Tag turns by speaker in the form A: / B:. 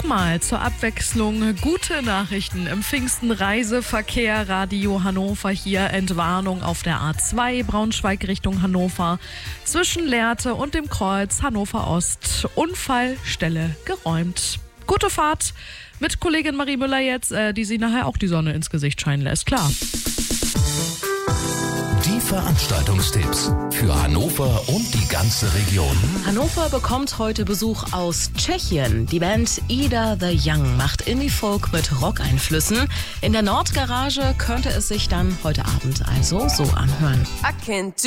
A: mal zur Abwechslung gute Nachrichten im Pfingsten-Reiseverkehr. Radio Hannover hier, Entwarnung auf der A2 Braunschweig Richtung Hannover. Zwischen Lehrte und dem Kreuz Hannover Ost. Unfallstelle geräumt. Gute Fahrt mit Kollegin Marie Müller jetzt, die sie nachher auch die Sonne ins Gesicht scheinen lässt. Klar.
B: Die Veranstaltungstipps für Hannover und die ganze Region.
C: Hannover bekommt heute Besuch aus Tschechien. Die Band Ida the Young macht Indie-Folk mit Rock-Einflüssen. In der Nordgarage könnte es sich dann heute Abend also so anhören.
D: I can't do